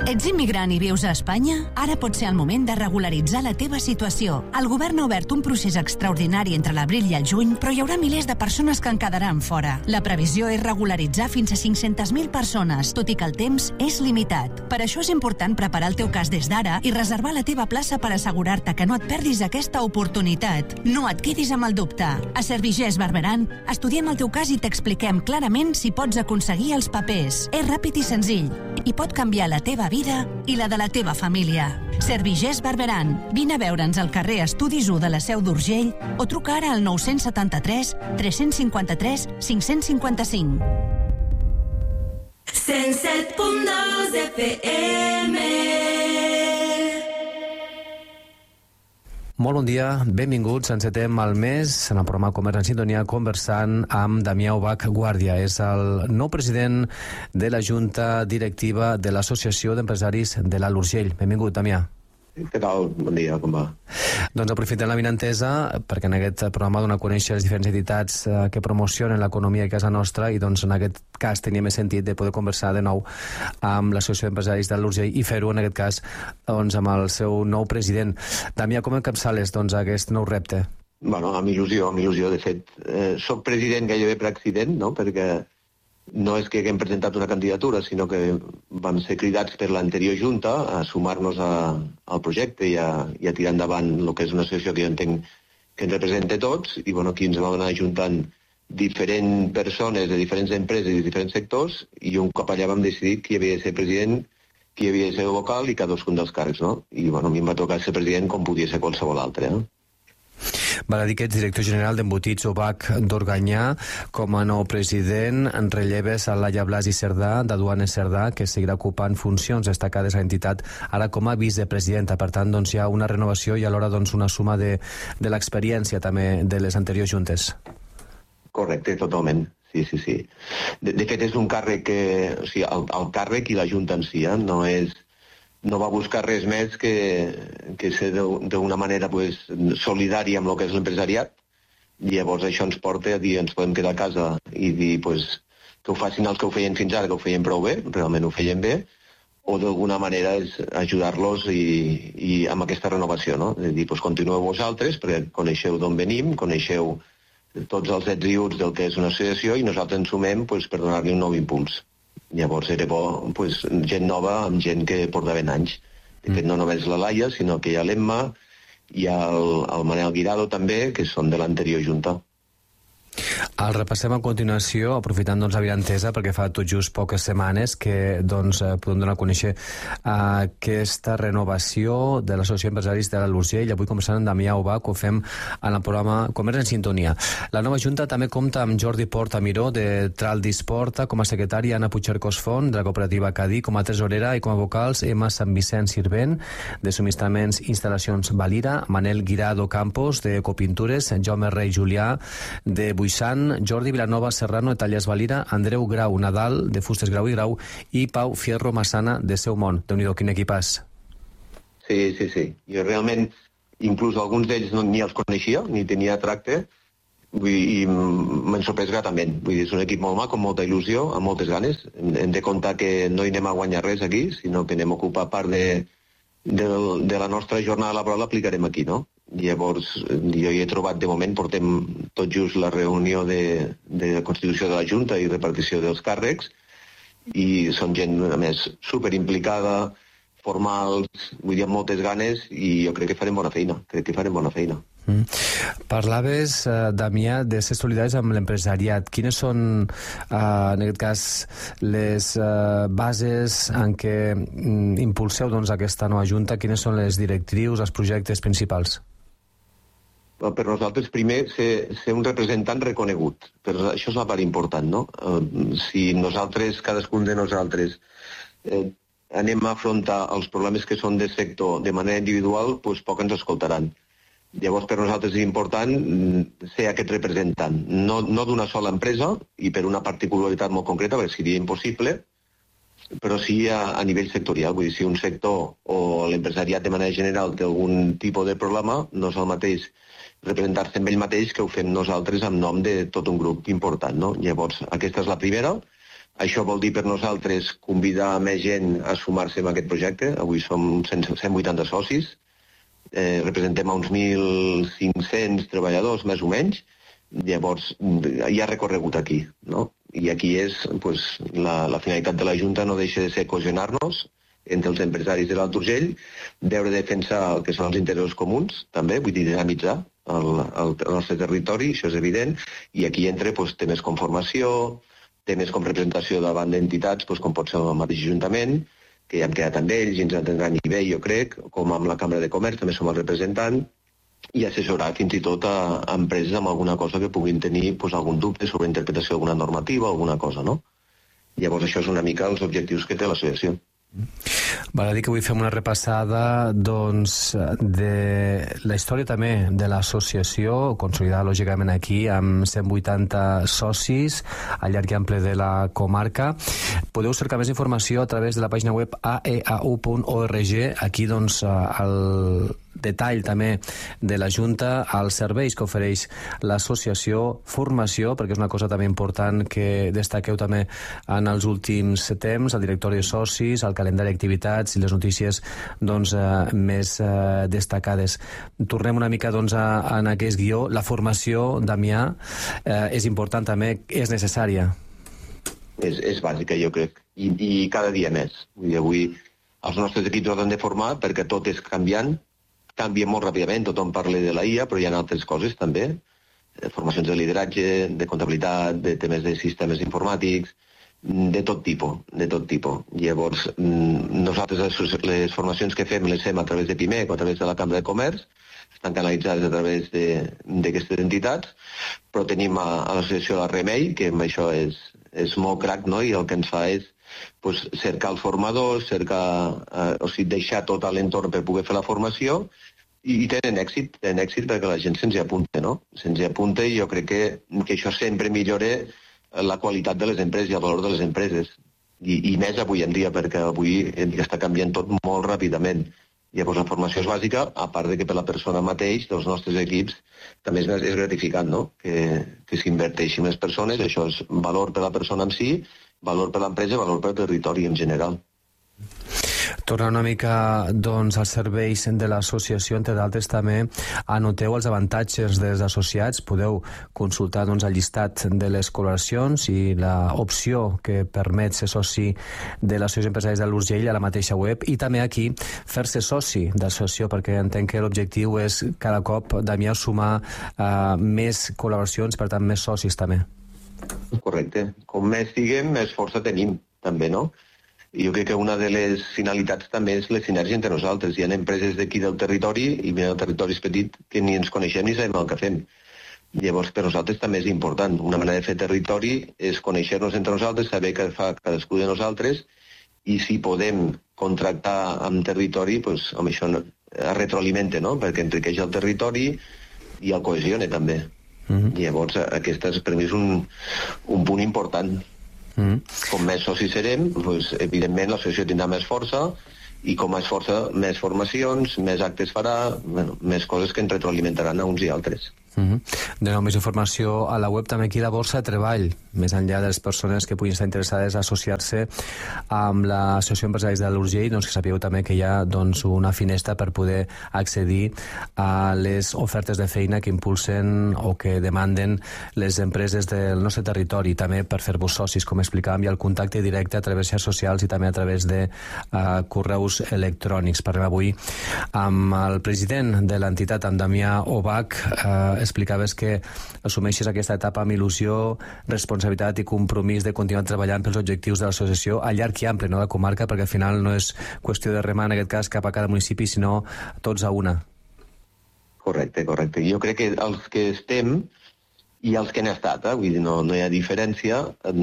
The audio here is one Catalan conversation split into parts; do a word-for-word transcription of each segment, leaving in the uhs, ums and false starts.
Ets immigrant i vius a Espanya? Ara pot ser el moment de regularitzar la teva situació. El govern ha obert un procés extraordinari entre l'abril i el juny, però hi haurà milers de persones que en quedaran fora. La previsió és regularitzar fins a cinc-centes mil persones, tot i que el temps és limitat. Per això és important preparar el teu cas des d'ara i reservar la teva plaça per assegurar-te que no et perdis aquesta oportunitat. No et quedis amb el dubte. A Servigés Barberan estudiem el teu cas i t'expliquem clarament si pots aconseguir els papers. És ràpid i senzill i pot canviar la teva vida i la de la teva família. Servigés Barberan. Vine a veure'ns al carrer Estudis u de la Seu d'Urgell o truca ara al nou setanta-tres, tres cinquanta-tres, cinc cinquanta-cinc. cent set punt dos F M. Molt bon dia, benvinguts. Encetem el mes en el programa Comerç en Sintonia conversant amb Damià Ubach Guàrdia. És el nou president de la Junta Directiva de l'Associació d'Empresaris de l'Alt Urgell. Benvingut, Damià. Què tal? Bon dia, com va? Doncs aprofitem la vinentesa perquè en aquest programa dona a conèixer les diferents entitats eh, que promocionen l'economia a casa nostra i doncs en aquest cas tenia més sentit de poder conversar de nou amb l'Associació d'Empresaris de l'Urgell i fer-ho en aquest cas doncs, amb el seu nou president. Damià, com encapçales doncs, aquest nou repte? Bueno, amb il·lusió, amb il·lusió. De fet, eh, soc president gairebé per accident, no? Perquè no és que haguem presentat una candidatura, sinó que vam ser cridats per l'anterior Junta a sumar-nos a, al projecte i a, i a tirar endavant el que és una associació que jo entenc que ens representa tots, i bueno, aquí ens vam anar ajuntant diferents persones de diferents empreses i diferents sectors, i un cop allà vam decidir qui havia de ser president, qui havia de ser vocal i cadascun dels càrrecs, no? I bueno, a mi em va tocar ser president com podia ser qualsevol altre, no? Val a dir que ets director general d'Embotits Ubach d'Organyà. Com a nou president en relleves a Laia Blasi Cerdà, de Duanes Cerdà, que seguirà ocupant funcions destacades a l'entitat, ara com a vicepresidenta. Per tant, doncs, hi ha una renovació i alhora doncs, una suma de, de l'experiència també de les anteriors juntes. Correcte, totalment. Sí, sí, sí. De, de fet, és un càrrec que... O sigui, el, el càrrec i la Junta en si, eh? no és... no va buscar res més que, que ser d'una manera pues, solidària amb el que és l'empresariat. Llavors això ens porta a dir ens podem quedar a casa i dir pues, que ho facin els que ho feien fins ara, que ho feien prou bé, realment ho feien bé, o d'alguna manera és ajudar-los i, i amb aquesta renovació, no? És dir, pues, continueu vosaltres, perquè coneixeu d'on venim, coneixeu tots els ets i uts del que és una associació i nosaltres ens sumem pues, per donar-li un nou impuls. Llavors era bo pues, gent nova amb gent que portaven anys. De fet, no només la Laia, sinó que hi ha l'Emma, hi ha el, el Manel Guirado també, que són de l'anterior Junta. El repassem a continuació, aprofitant doncs, la vinentesa, perquè fa tot just poques setmanes que doncs, podem donar a conèixer uh, aquesta renovació de l'Associació d'Empresaris de l'Alt Urgell. Avui conversant amb Damià Ubach, que ho fem en el programa Comerç en Sintonia. La nova Junta també compta amb Jordi Porta Miró, de Traldis Porta, com a secretari, Anna Puigcercós Font, de la cooperativa Cadí, com a tresorera, i com a vocals, Emma Sant Vicent Sirvent, de Subministraments Instal·lacions Valira, Manel Guirado Campos, de Ecopintures, Jaume Rei Julià, de Buixant, Jordi Vilanova Serrano, de Talles Valira, Andreu Grau Nadal, de Fustes Grau i Grau, i Pau Fierro Massana, de Seumont. Déu-n'hi-do, quin equipàs. Sí, sí, sí. Jo realment, inclús alguns d'ells no, ni els coneixia, ni tenia tracte, vull dir, i m'han sorprès gratament. Vull dir, és un equip molt maco, amb molta il·lusió, amb moltes ganes. Hem de comptar que no hi anem a guanyar res aquí, sinó que anem a ocupar part de, de, de la nostra jornada laboral, l'aplicarem aquí, no? Llavors, jo hi he trobat, de moment, portem tot just la reunió de, de constitució de la Junta i repartició dels càrrecs, i són gent, a més, superimplicada, formals, vull dir, amb moltes ganes, i jo crec que farem bona feina, crec que farem bona feina. Mm. Parlaves, eh, Damià, de ser solidaris amb l'empresariat. Quines són, eh, en aquest cas, les eh, bases en què mm, impulseu doncs, aquesta nova Junta? Quines són les directrius, els projectes principals? Per nosaltres, primer, ser, ser un representant reconegut. Però això és la part important, no? Eh, si nosaltres, cadascun de nosaltres, eh, anem a afrontar els problemes que són del sector de manera individual, doncs poc ens escoltaran. Llavors, per nosaltres és important ser aquest representant, no, no d'una sola empresa i per una particularitat molt concreta, perquè seria impossible, però sí a, a nivell sectorial. Vull dir, si un sector o l'empresariat de manera general té algun tipus de problema, no és el mateix representar-se amb ell mateix que ho fem nosaltres en nom de tot un grup important, no? Llavors, aquesta és la primera. Això vol dir per nosaltres convidar més gent a sumar-se a aquest projecte. Avui som cent vuitanta socis, eh, representem a uns mil cinc-cents treballadors, més o menys. Llavors, hi ha recorregut aquí, no? I aquí és, pues, la, la finalitat de la Junta no deixa de ser cohesionar-nos entre els empresaris de l'Alt Urgell, veure defensar el que són els interessos comuns, també, vull dir, dinamitzar el, el, el nostre territori, això és evident, i aquí entra pues, temes com formació, temes com representació davant d'entitats, pues, com pot ser el mateix Ajuntament, que ja hem quedat amb ells i ens entendran a nivell, jo crec, com amb la Cambra de Comerç, també som el representant, i assessorar fins i tot a, a empreses amb alguna cosa que puguin tenir pues, algun dubte sobre interpretació d'alguna normativa o alguna cosa, no? Llavors això és una mica els objectius que té l'associació. Val a dir que avui fem una repassada doncs, de la història també de l'associació, consolidada lògicament aquí amb cent vuitanta socis al llarg i ample de la comarca. Podeu cercar més informació a través de la pàgina web a e a u punt org. Aquí doncs el detall també de la Junta, els serveis que ofereix l'associació, formació, perquè és una cosa també important que destaqueu també en els últims temps, el directori de socis, el calendari d'activitats i les notícies doncs, eh, més eh, destacades. Tornem una mica doncs, a, a aquest guió. La formació, Damià, eh, és important també, és necessària. És, és bàsica, jo crec, i, i cada dia més. Vull dir, avui els nostres equips els han de formar perquè tot és canviant, canvia molt ràpidament, tothom parla de la I A, però hi ha altres coses també, formacions de lideratge, de comptabilitat, de temes de sistemes informàtics, de tot tipus, de tot tipus. Llavors, nosaltres les formacions que fem les fem a través de PIMEC o a través de la Cambra de Comerç, estan canalitzades a través d'aquestes entitats, però tenim a, a l'associació la Remei, que amb això és, és molt crac, no? I el que ens fa és pues, cercar els formadors, cercar, eh, o sigui, deixar tot l'entorn per poder fer la formació, i, i tenen èxit, tenen èxit perquè la gent se'ns hi apunta, no? Se'ns hi apunta i jo crec que, que això sempre millora la qualitat de les empreses i el valor de les empreses. I, i més avui en dia, perquè avui està canviant tot molt ràpidament. Llavors la formació és bàsica, a part de que per la persona mateix, dels nostres equips, també és, és gratificant, no? Que, que s'inverteixin les persones, això és valor per la persona en si, valor per l'empresa, valor per el territori en general. Tornar una mica doncs, als serveis de l'associació, entre d'altres també anoteu els avantatges dels associats, podeu consultar doncs, el llistat de les col·laboracions i l'opció que permet ser soci de l'Associació Empresaris de l'Urgell a la mateixa web, i també aquí fer-se soci d'associació, perquè entenc que l'objectiu és cada cop, Damià, sumar uh, més col·laboracions, per tant més socis també. Correcte. Com més siguem, més força tenim, també, no? I jo crec que una de les finalitats també és la sinergia entre nosaltres. Hi ha empreses d'aquí del territori, i el territori és petit, que ni ens coneixem ni sabem el que fem. Llavors, per nosaltres també és important. Una manera de fer territori és conèixer-nos entre nosaltres, saber què fa cadascú de nosaltres, i si podem contractar amb territori, doncs, amb això es retroalimenta, no? Perquè enriqueix el territori i el cohesiona també. Mm-hmm. Llavors, aquest és per mi és un, un punt important. Mm. Com més socis serem, doncs, evidentment l'associació tindrà més força, i com més força, més formacions, més actes farà, bueno, més coses que ens retroalimentaran a uns i altres. Mm-hmm. De nou, més informació a la web també aquí la Borsa de Treball, més enllà de les persones que puguin estar interessades a associar-se amb l'Associació Empresaris de l'Urgell, doncs que sapigueu també que hi ha doncs, una finestra per poder accedir a les ofertes de feina que impulsen o que demanden les empreses del nostre territori, també per fer-vos socis, com explicàvem, i el contacte directe a través de xarxes socials i també a través de uh, correus electrònics. Parlem avui amb el president de l'entitat, amb Damià Obach. Uh, explicaves que assumeixes aquesta etapa amb il·lusió, responsabilitat i compromís de continuar treballant pels objectius de l'associació a llarg i ample, no, de la comarca, perquè al final no és qüestió de remar, en aquest cas, cap a cada municipi, sinó tots a una. Correcte, correcte. Jo crec que els que estem i els que han estat, eh? Vull dir, no, no hi ha diferència.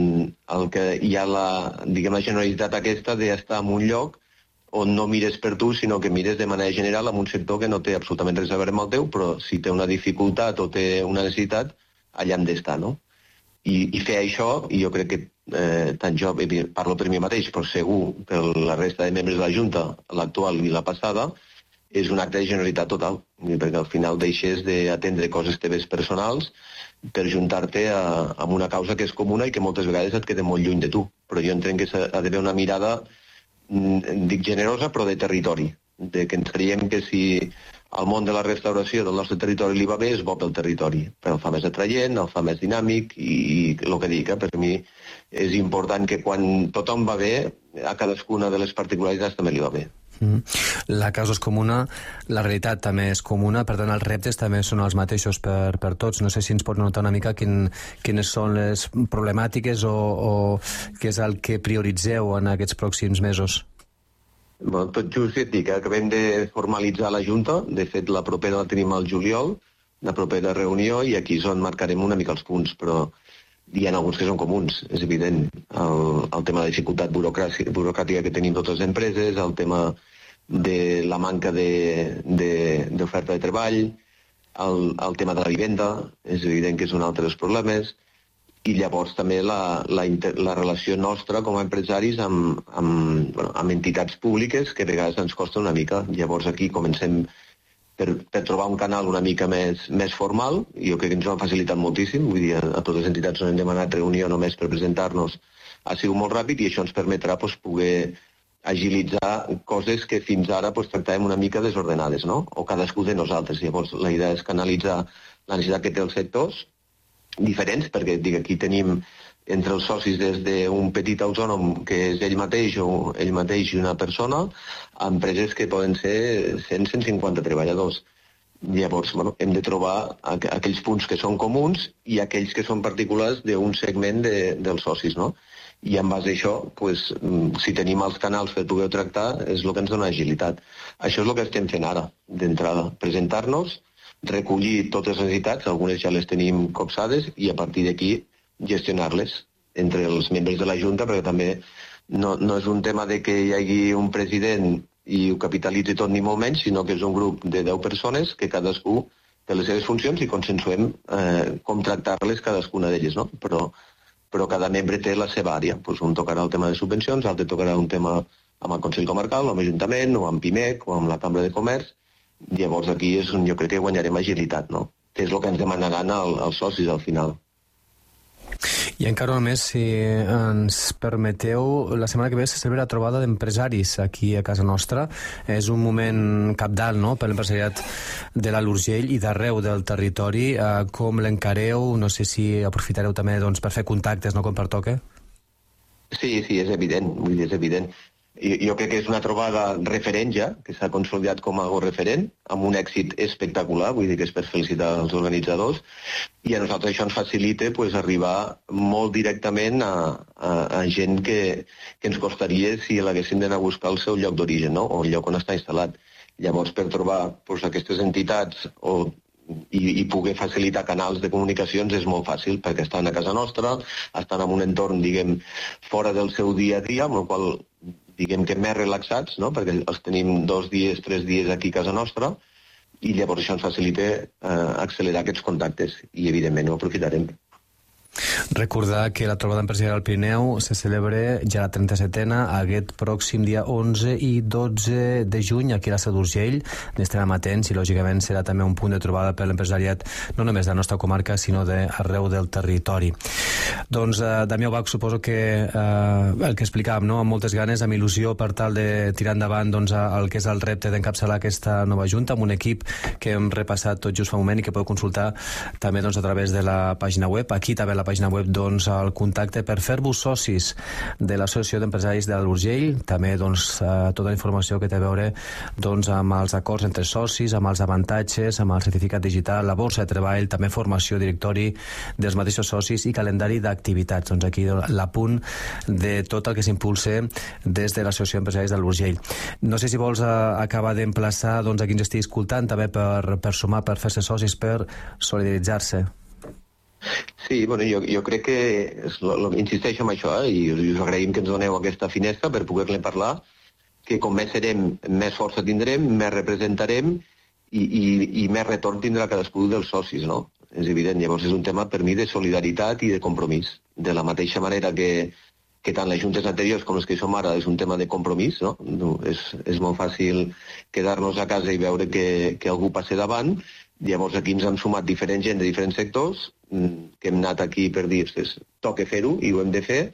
El que hi ha la, diguem, la generalitat aquesta d'estar en un lloc on no mires per tu, sinó que mires de manera general en un sector que no té absolutament res a veure amb el teu, però si té una dificultat o té una necessitat, allà hem d'estar, no? I, i fer això, i jo crec que eh, tant jo parlo per mi mateix, però segur per la resta de membres de la Junta, l'actual i la passada, és un acte de generalitat total, perquè al final deixes d'atendre coses teves personals per juntar-te a, a una causa que és comuna i que moltes vegades et queda molt lluny de tu. però jo entenc que ha d'haver una mirada, dic generosa, però de territori, de que ens creiem que si al món de la restauració del nostre territori li va bé, és bo pel territori, el fa més atraient, el fa més dinàmic, i, i el que dic, eh, per mi és important que quan tothom va bé, a cadascuna de les particularitats també li va bé. Mm. La causa és comuna, la realitat també és comuna, per tant els reptes també són els mateixos per, per tots. No sé si ens pot notar una mica quin, quines són les problemàtiques o, o què és el que prioritzeu en aquests pròxims mesos. Bueno, tot just et dic, acabem de formalitzar la Junta, de fet la propera la tenim al juliol, la propera reunió, i aquí és on marcarem una mica els punts, però hi ha alguns que són comuns, és evident. El, el tema de dificultat burocràtica que tenim totes les empreses, el tema de la manca d'oferta de, de, de treball, el, el tema de la vivenda, és evident que és un altre dels problemes, i llavors també la, la, la relació nostra com a empresaris amb, amb, bueno, amb entitats públiques que a vegades ens costa una mica. Llavors aquí comencem Per, per trobar un canal una mica més, més formal, i jo crec que ens ho han facilitat moltíssim, vull dir, a, a totes les entitats on hem demanat reunió només per presentar-nos ha sigut molt ràpid, i això ens permetrà pues, poder agilitzar coses que fins ara pues, tractàvem una mica desordenades, no? O cadascú de nosaltres. Llavors la idea és canalitzar la necessitat que té els sectors diferents, perquè dic, aquí tenim entre els socis des d'un petit autònom que és ell mateix o ell mateix i una persona, a empreses que poden ser cent a cent cinquanta treballadors. Llavors, bueno, hem de trobar aqu aquells punts que són comuns i aquells que són particulars d'un segment de, dels socis, no? I en base a això, pues, si tenim els canals per poder tractar, és el que ens dona agilitat. Això és el que estem fent ara, d'entrada. Presentar-nos, recollir totes les necessitats, algunes ja les tenim copsades, i a partir d'aquí gestionar-les entre els membres de la Junta, perquè també no, no és un tema de que hi hagi un president i ho capitalitzi tot ni molt menys, sinó que és un grup de deu persones que cadascú té les seves funcions i consensuem eh, com tractar-les cadascuna d'elles, no? Però, però cada membre té la seva àrea. Pues un tocarà el tema de subvencions, l'altre tocarà un tema amb el Consell Comarcal, amb l'Ajuntament, o amb PIMEC, o amb la Cambra de Comerç. Llavors aquí és on jo crec que guanyarem agilitat, no? Que és el que ens demanaran el, els socis al final. I encara només, si ens permeteu, la setmana que ve se celebra la trobada d'empresaris aquí a casa nostra. És un moment cabdal, no?, per l'empresariat de l'Alt Urgell i d'arreu del territori. Eh, com l'encareu? No sé si aprofitareu també doncs, per fer contactes, no?, com pertoca. Sí, sí, és evident, vull dir, és evident. Jo, jo crec que és una trobada referent ja, que s'ha consolidat com a algo referent, amb un èxit espectacular, vull dir que és per felicitar els organitzadors, i a nosaltres això ens facilita pues, arribar molt directament a, a, a gent que, que ens costaria si l'haguessin d'anar a buscar el seu lloc d'origen, no? O el lloc on està instal·lat. Llavors, per trobar pues, aquestes entitats o I, i poder facilitar canals de comunicacions és molt fàcil, perquè estan a casa nostra, estan en un entorn, diguem, fora del seu dia a dia, amb el qual diguem que més relaxats, no? Perquè els tenim dos dies, tres dies aquí a casa nostra, i llavors això ens facilita eh, accelerar aquests contactes, i evidentment ho aprofitarem. Recordar que la trobada empresarial al Pirineu se celebra ja la trenta-setena aquest pròxim dia onze i dotze de juny aquí a la Seu d'Urgell. N'estarem atents i lògicament serà també un punt de trobada per l'empresariat no només de la nostra comarca sinó d'arreu del territori. Doncs eh, Damià Ubach, suposo que eh, el que explicàvem, no?, amb moltes ganes, amb il·lusió per tal de tirar endavant doncs, el que és el repte d'encapçalar aquesta nova junta amb un equip que hem repassat tot just fa un moment i que podeu consultar també doncs, a través de la pàgina web. Aquí també la pàgina web doncs, el contacte per fer-vos socis de l'Associació d'Empresaris de l'Alt Urgell, també doncs, tota la informació que té a veure doncs, amb els acords entre socis, amb els avantatges, amb el certificat digital, la borsa de treball, també formació, directori dels mateixos socis i calendari d'activitats. Doncs aquí l'apunt de tot el que s'impulsa des de l'Associació d'Empresaris de l'Alt Urgell. No sé si vols acabar d'emplaçar doncs, a qui ens estigui escoltant també per, per sumar, per fer-se socis, per solidaritzar-se. Sí, bueno, jo, jo crec que, és, lo, lo, insisteixo en això, eh, i us, us agraïm que ens doneu aquesta finestra per poder-ne parlar, que com més serem, més força tindrem, més representarem i, i, i més retorn tindrà cadascú dels socis, no? És evident, llavors és un tema per mi de solidaritat i de compromís. De la mateixa manera que, que tant les juntes anteriors com les que som ara és un tema de compromís, no? No és, és molt fàcil quedar-nos a casa i veure que, que algú passi davant. Llavors aquí ens han sumat diferent gent de diferents sectors que hem anat aquí per dir que toca fer-ho i ho hem de fer,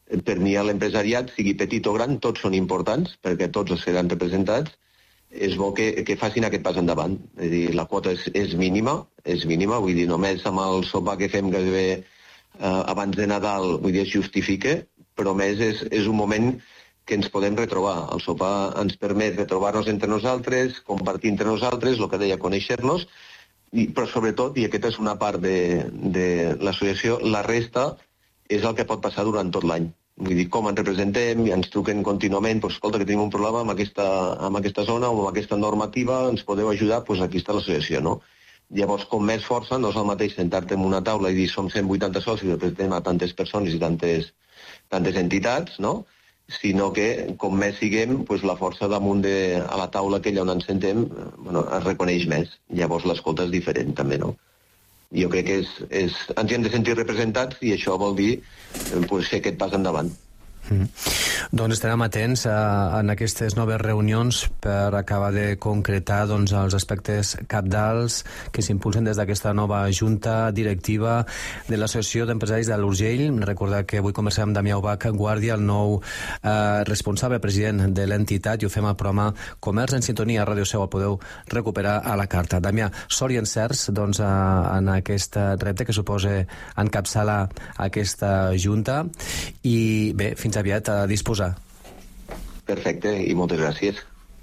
per mi a l'empresariat, sigui petit o gran, tots són importants, perquè tots seran representats. És bo que, que facin aquest pas endavant. És dir, la quota és, és mínima, és mínima, vull dir, només amb el sopar que fem gairebé eh, abans de Nadal, vull dir, es justifica, però més és, és un moment que ens podem retrobar. El sopar ens permet retrobar-nos entre nosaltres, compartir entre nosaltres, el que deia, conèixer-nos, i, però sobretot, i aquesta és una part de, de l'associació, la resta és el que pot passar durant tot l'any. Vull dir, com ens representem, i ens truquen contínuament, doncs, escolta, que tenim un problema amb aquesta, amb aquesta zona o amb aquesta normativa, ens podeu ajudar, doncs aquí està l'associació, no? Llavors, com més força, no és el mateix sentar-te en una taula i dir som cent vuitanta socis i representem a tantes persones i tantes, tantes entitats, no? Sinó que, com més siguem, doncs la força damunt de, a la taula aquella on ens sentem, bueno, es reconeix més. Llavors l'escolta és diferent, també, no? Jo crec que és, és, ens hi hem de sentir representats i això vol dir pues, fer aquest pas endavant. Mm. Doncs estarem atents a, en aquestes noves reunions per acabar de concretar doncs, els aspectes cabdals que s'impulsen des d'aquesta nova junta directiva de l'Associació d'Empresaris de l'Urgell. Recordar que avui conversem amb Damià Ubach Guàrdia, el nou eh, responsable president de l'entitat, i ho fem al programa Comerç en Sintonia a Ràdio Seu. El podeu recuperar a la carta. Damià, sort i encerts doncs, a, en aquest repte que suposa encapçalar aquesta junta i bé, fins aviat a disposar. Perfecte, i moltes gràcies.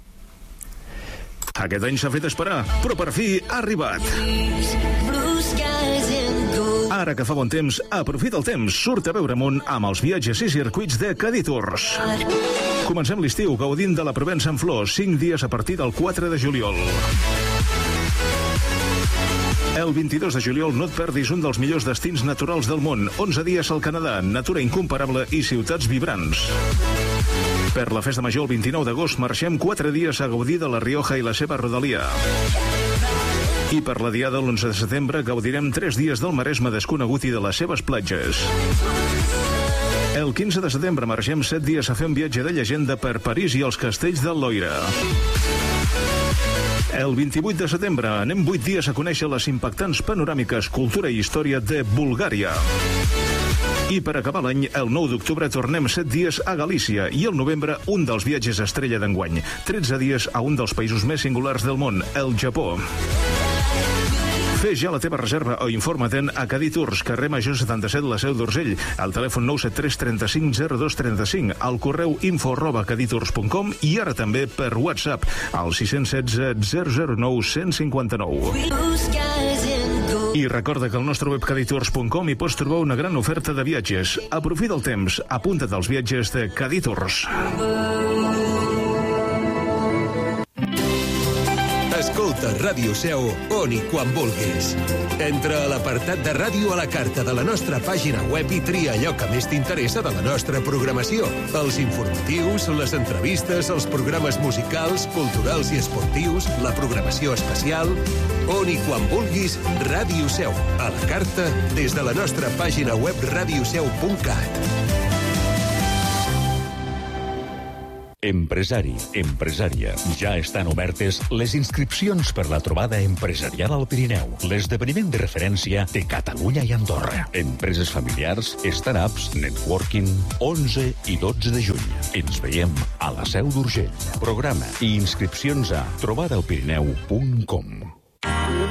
Aquest any s'ha fet esperar, però per fi ha arribat. Ara que fa bon temps, aprofita el temps, surt a veure món amb els viatges i circuits de Cadí Tours. Comencem l'estiu gaudint de la Provença en flor, cinc dies a partir del quatre de juliol. El vint-i-dos de juliol no et perdis un dels millors destins naturals del món. onze dies al Canadà, natura incomparable i ciutats vibrants. Per la festa major el vint-i-nou d'agost marxem quatre dies a gaudir de la Rioja i la seva rodalia. I per la diada l'onze de setembre gaudirem tres dies del Maresme desconegut i de les seves platges. El quinze de setembre marxem set dies a fer un viatge de llegenda per París i els castells del Loira. El vint-i-vuit de setembre anem vuit dies a conèixer les impactants panoràmiques, cultura i història de Bulgària. I per acabar l'any, el nou d'octubre tornem set dies a Galícia i el novembre un dels viatges estrella d'enguany. tretze dies a un dels països més singulars del món, el Japó. Fes ja la teva reserva o informa-te'n a Cadí Tours, carrer Major setanta-set, la Seu d'Urgell, al telèfon nou set tres trenta-cinc zero dos trenta-cinc, al correu info arroba caditours punt com i ara també per WhatsApp al sis un sis zero zero nou un cinc nou. I recorda que al nostre web caditours punt com hi pots trobar una gran oferta de viatges. Aprofita el temps, apunta't als viatges de Cadí Tours. Escolta Ràdio Seu on i quan vulguis. Entra a l'apartat de ràdio a la carta de la nostra pàgina web i tria allò que més t'interessa de la nostra programació. Els informatius, les entrevistes, els programes musicals, culturals i esportius, la programació especial. On i quan vulguis, Ràdio Seu. A la carta des de la nostra pàgina web radioseu punt cat. Empresari, empresària. Ja estan obertes les inscripcions per la trobada empresarial al Pirineu, l'esdeveniment de referència de Catalunya i Andorra. Empreses familiars, startups, networking, onze i dotze de juny. Ens veiem a la Seu d'Urgell. Programa i inscripcions a trobada al pirineu punt com.